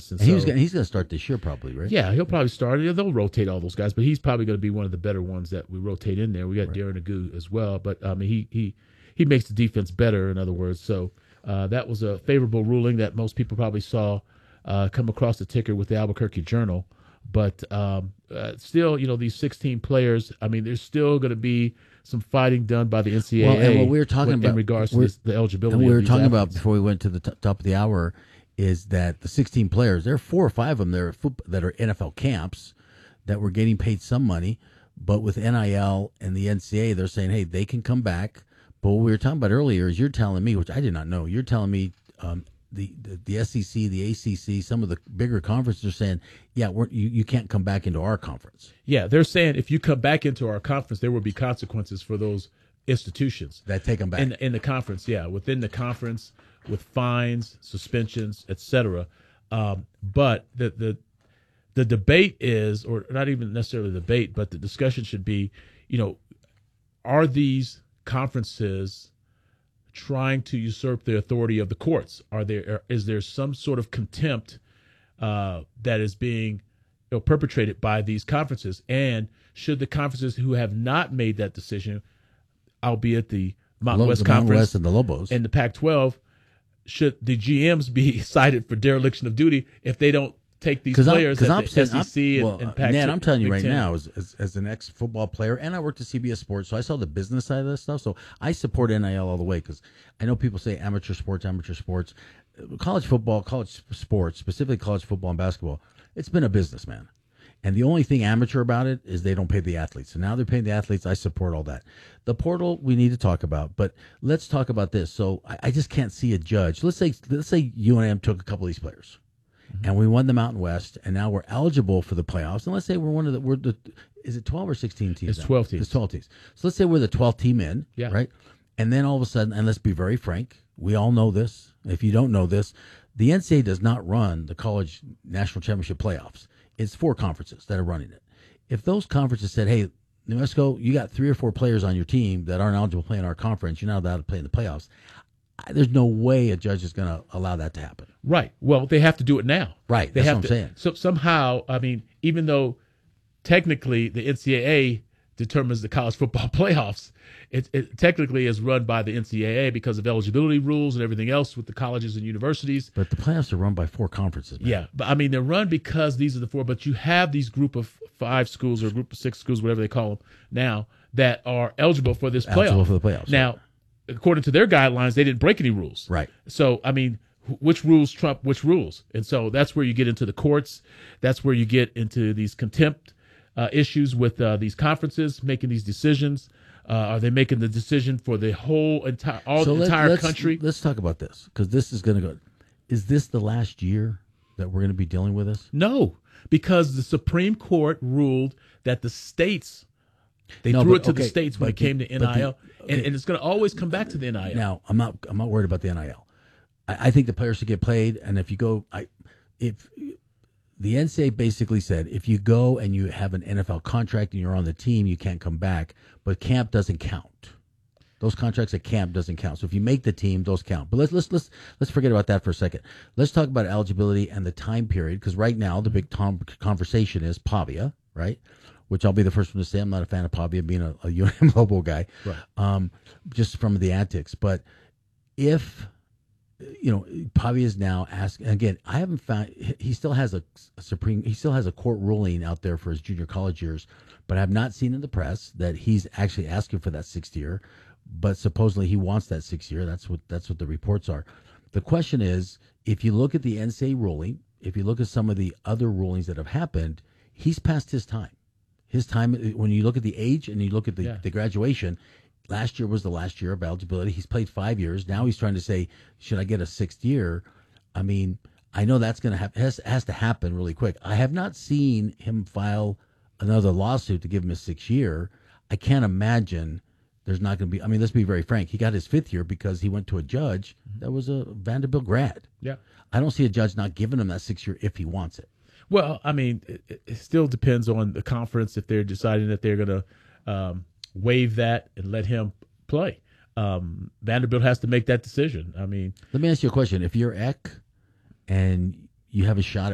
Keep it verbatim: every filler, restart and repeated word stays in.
conference. And, and so, he was gonna, he's going to start this year probably, right? Yeah, he'll probably start. They'll rotate all those guys, but he's probably going to be one of the better ones that we rotate in there. We got right. Darren Nagu as well, but I mean, he he he makes the defense better. In other words, so uh, that was a favorable ruling that most people probably saw uh, come across the ticker with the Albuquerque Journal. But um, uh, still, you know, these sixteen players. I mean, there's still going to be some fighting done by the N C double A. Well, and what we were talking with, about in regards to this, the eligibility. And we were of these talking athletes. about before we went to the t- top of the hour is that the sixteen players, there are four or five of them that are, foot- that are N F L camps that were getting paid some money, but with N I L and the N C double A, they're saying, hey, they can come back. But what we were talking about earlier is you're telling me, which I did not know, you're telling me um, the, the the S E C, the A C C, some of the bigger conferences are saying, yeah, we're, you, you can't come back into our conference. Yeah, they're saying if you come back into our conference, there will be consequences for those institutions that take them back in, in the conference. Yeah, within the conference, with fines, suspensions, et cetera. Um, but the the the debate is, or not even necessarily the debate, but the discussion should be, you know, are these conferences trying to usurp the authority of the courts? Are there is there some sort of contempt uh, that is being you know, perpetrated by these conferences? And should the conferences who have not made that decision, albeit the Mountain Lo- West the Mountain Conference West and the Lobos and the Pac twelve, should the G Ms be cited for dereliction of duty if they don't take these players I'm, that I'm the saying, S E C I'm, and, well, and Pac Man, I'm telling you Big right Ten. now, as, as as an ex-football player, and I worked at C B S Sports, so I saw the business side of this stuff. So I support N I L all the way because I know people say amateur sports, amateur sports, college football, college sports, specifically college football and basketball. It's been a business, man. And the only thing amateur about it is they don't pay the athletes. And now they're paying the athletes. I support all that. The portal we need to talk about, but let's talk about this. So I, I just can't see a judge. Let's say let's say U N M took a couple of these players, mm-hmm. and we won the Mountain West, and now we're eligible for the playoffs. And let's say we're one of the we're the is it twelve or sixteen teams? It's now? twelve teams. It's twelve teams. So let's say we're the twelfth team in, yeah. right? And then all of a sudden, and let's be very frank, we all know this. If you don't know this, the N C double A does not run the college national championship playoffs. It's four conferences that are running it. If those conferences said, hey, New Mexico, you got three or four players on your team that aren't eligible to play in our conference, you're not allowed to play in the playoffs, there's no way a judge is going to allow that to happen. Right. Well, they have to do it now. Right. They That's have what I'm to, saying. So somehow, I mean, even though technically the N C double A determines the college football playoffs, it, it technically is run by the N C double A because of eligibility rules and everything else with the colleges and universities. But the playoffs are run by four conferences, man. Yeah, but I mean, they're run because these are the four, but you have these group of five schools or group of six schools, whatever they call them now, that are eligible for this playoff. Eligible for the playoffs. Now, right. according to their guidelines, they didn't break any rules. Right. So, I mean, which rules trump which rules? And so that's where you get into the courts. That's where you get into these contempt uh, issues with uh, these conferences making these decisions. Uh, are they making the decision for the whole entire all so the let, entire let's, country? Let's talk about this because this is going to go. Is this the last year that we're going to be dealing with this? No, because the Supreme Court ruled that the states they no, threw but, it to okay, the states when it came to N I L, the, okay. and, and it's going to always come back to the N I L. Now, I'm not. I'm not worried about the N I L. I, I think the players should get played, and if you go, I if. The N C double A basically said if you go and you have an N F L contract and you're on the team, you can't come back. But camp doesn't count. Those contracts at camp doesn't count. So if you make the team, those count. But let's let's let's let's forget about that for a second. Let's talk about eligibility and the time period because right now the big tom- conversation is Pavia, right? Which I'll be the first one to say I'm not a fan of Pavia being a, a U N M Lobo guy, right. um, just from the antics. But if you know, Pavia is now asking again. I haven't found he still has a, a supreme. He still has a court ruling out there for his junior college years, but I have not seen in the press that he's actually asking for that sixth year. But supposedly he wants that sixth year. That's what that's what the reports are. The question is, if you look at the N C double A ruling, if you look at some of the other rulings that have happened, he's past his time. His time when you look at the age and you look at the, yeah. the graduation. Last year was the last year of eligibility. He's played five years. Now he's trying to say, should I get a sixth year? I mean, I know that's going to happen. Has, has to happen really quick. I have not seen him file another lawsuit to give him a sixth year. I can't imagine there's not going to be. I mean, let's be very frank. He got his fifth year because he went to a judge that was a Vanderbilt grad. Yeah. I don't see a judge not giving him that sixth year if he wants it. Well, I mean, it, it still depends on the conference if they're deciding that they're going to um, waive that and let him play. Um, Vanderbilt has to make that decision. I mean, let me ask you a question. If you're Eck and you have a shot